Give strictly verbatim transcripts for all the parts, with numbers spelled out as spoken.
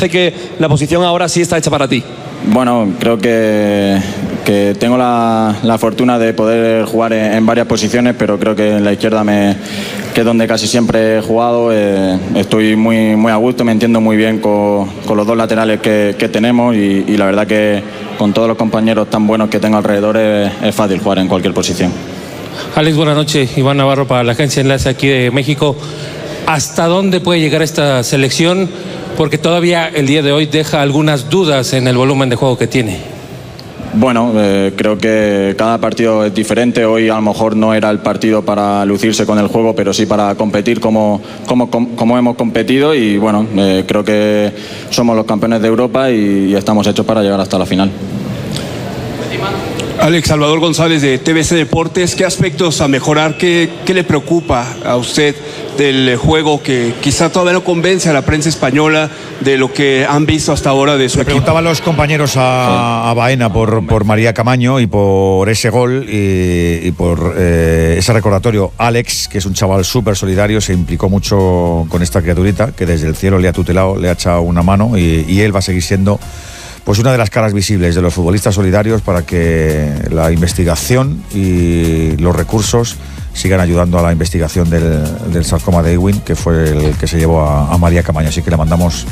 parece que la posición ahora sí está hecha para ti? Bueno, creo que, que tengo la, la fortuna de poder jugar en, en varias posiciones, pero creo que en la izquierda, me, que es donde casi siempre he jugado, eh, estoy muy, muy a gusto, me entiendo muy bien con, con los dos laterales que, que tenemos y, y la verdad que con todos los compañeros tan buenos que tengo alrededor es, es fácil jugar en cualquier posición. Alex, buenas noches. Iván Navarro para la agencia Enlace aquí de México. ¿Hasta dónde puede llegar esta selección? Porque todavía el día de hoy deja algunas dudas en el volumen de juego que tiene. Bueno, eh, creo que cada partido es diferente. Hoy a lo mejor no era el partido para lucirse con el juego, pero sí para competir como, como, como hemos competido y bueno, eh, creo que somos los campeones de Europa y, y estamos hechos para llegar hasta la final. Alex, Salvador González de T V C Deportes, ¿qué aspectos a mejorar? ¿Qué, qué le preocupa a usted del juego que quizá todavía no convence a la prensa española de lo que han visto hasta ahora de su Le equipo? preguntaban los compañeros a, a Baena por, por María Camaño y por ese gol y, y por eh, ese recordatorio. Alex, que es un chaval súper solidario, se implicó mucho con esta criaturita que desde el cielo le ha tutelado, le ha echado una mano y, y él va a seguir siendo pues una de las caras visibles de los futbolistas solidarios para que la investigación y los recursos sigan ayudando a la investigación del, del sarcoma de Ewing, que fue el que se llevó a, a María Camaño. Así que le mandamos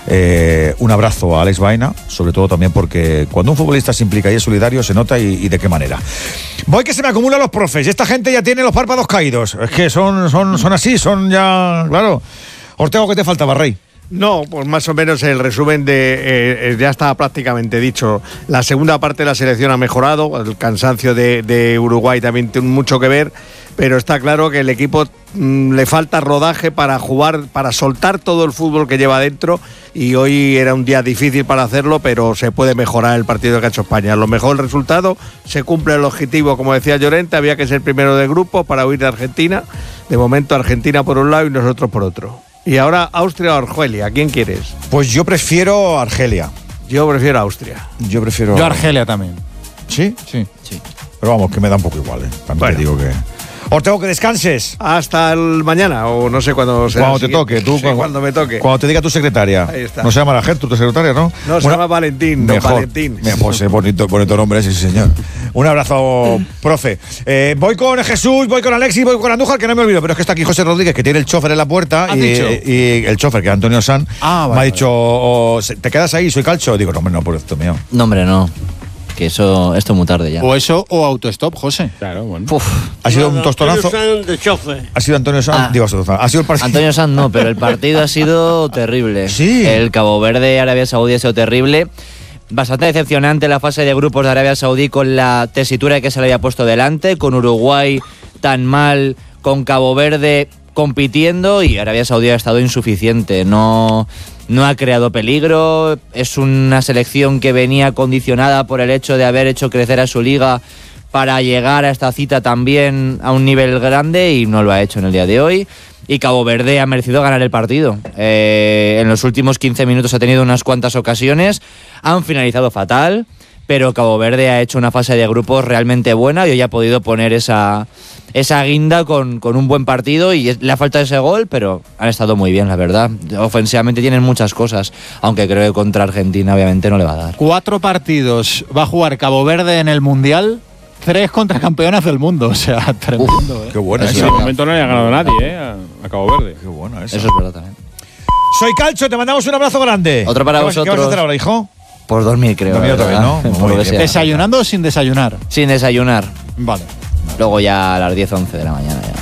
eh, un abrazo a Alex Baena, sobre todo también porque cuando un futbolista se implica y es solidario se nota y, y de qué manera. Voy que se me acumulan los profes, esta gente ya tiene los párpados caídos, es que son, son, son así, son ya, claro. Ortego, ¿qué te faltaba, Rey? No, pues más o menos el resumen de eh, ya está prácticamente dicho. La segunda parte de la selección ha mejorado, el cansancio de, de Uruguay también tiene mucho que ver, pero está claro que el equipo mmm, le falta rodaje para jugar, para soltar todo el fútbol que lleva dentro y hoy era un día difícil para hacerlo, pero se puede mejorar el partido que ha hecho España. Lo mejor el resultado, se cumple el objetivo, como decía Llorente, había que ser primero de grupo para huir de Argentina. De momento Argentina por un lado y nosotros por otro. Y ahora Austria o Argelia, ¿quién quieres? Pues yo prefiero Argelia. Yo prefiero Austria. Yo prefiero... Yo Argelia también. ¿Sí? Sí. Sí. Pero vamos, que me da un poco igual, ¿eh? También bueno. Te digo que... Ortego, que descanses. Hasta el mañana, o no sé cuándo será. Cuando te toque, tú. Sí, cuando, cuando me toque. Cuando te diga tu secretaria. Ahí está. No se llama la gente, tu secretaria, ¿no? No, se Una... llama Valentín. Mejor. No, Valentín. Pues es bonito, bonito nombre ese, sí, señor. Un abrazo, profe. Eh, voy con Jesús, voy con Alexis, voy con Andújar, que no me olvido, pero es que está aquí José Rodríguez, que tiene el chofer en la puerta. Y, y el chofer, que es Antonio San, ah, vale, me ha dicho, oh, ¿te quedas ahí? Soy calcho. Digo, no, hombre, no, por esto mío. No, hombre, no. Que eso, esto es muy tarde ya. O eso o autostop, José. Claro, bueno. Uf. Ha sido no, un tostonazo. Antonio Sanz de chofer. Ha sido Antonio Sanz. Ah, digo, ha sido el partido. Antonio Sanz no, pero el partido ha sido terrible. Sí. El Cabo Verde, Arabia Saudí ha sido terrible. Bastante decepcionante la fase de grupos de Arabia Saudí con la tesitura que se le había puesto delante, con Uruguay tan mal, con Cabo Verde compitiendo y Arabia Saudí ha estado insuficiente. No... No ha creado peligro, es una selección que venía condicionada por el hecho de haber hecho crecer a su liga para llegar a esta cita también a un nivel grande y no lo ha hecho en el día de hoy. Y Cabo Verde ha merecido ganar el partido. Eh, en los últimos quince minutos ha tenido unas cuantas ocasiones, han finalizado fatal, pero Cabo Verde ha hecho una fase de grupos realmente buena y hoy ha podido poner esa... esa guinda con, con un buen partido y le ha faltado ese gol, pero han estado muy bien, la verdad. Ofensivamente tienen muchas cosas, aunque creo que contra Argentina obviamente no le va a dar. Cuatro partidos va a jugar Cabo Verde en el Mundial, tres contra campeonas del mundo, o sea, tremendo. Uf, ¿eh? Qué bueno. En ese momento no le ha ganado nadie, ¿eh? A, a Cabo Verde. Qué bueno eso. Eso es verdad también. Soy Calcho, te mandamos un abrazo grande. Otro para ¿Qué vosotros. ¿Qué vas a hacer ahora, hijo? Por dormir, creo. Dormir otra vez, ¿no? Por lo que sea. ¿Desayunando o sin desayunar? Sin desayunar. Vale. Luego ya a las diez, once de la mañana ya.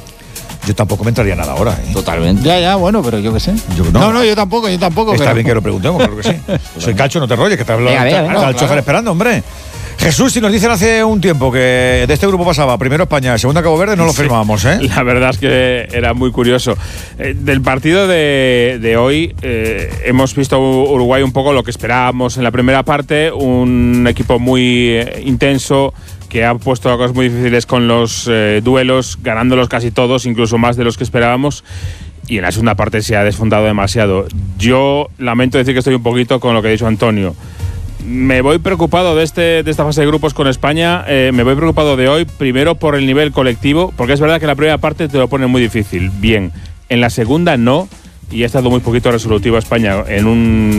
Yo tampoco me entraría nada ahora, ¿eh? Totalmente. Ya, ya, bueno, pero yo qué sé. Yo, no, no, no, yo tampoco, yo tampoco. Está pero... bien que lo preguntemos, claro que sí. Soy Calcho, no te rolles, que te hablo. Venga, venga, venga. Está el claro. chofer esperando, hombre. Jesús, si nos dicen hace un tiempo que de este grupo pasaba primero España, segunda Cabo Verde, no lo firmábamos, ¿eh? La verdad es que era muy curioso. Eh, del partido de, de hoy eh, hemos visto Uruguay un poco lo que esperábamos en la primera parte, un equipo muy eh, intenso, que ha puesto cosas muy difíciles con los eh, duelos, ganándolos casi todos, incluso más de los que esperábamos. Y en la segunda parte se ha desfondado demasiado. Yo lamento decir que estoy un poquito con lo que ha dicho Antonio. Me voy preocupado de, este, de esta fase de grupos con España, eh, me voy preocupado de hoy, primero por el nivel colectivo, porque es verdad que en la primera parte te lo pone muy difícil, bien. En la segunda no, y ha estado muy poquito resolutivo España en un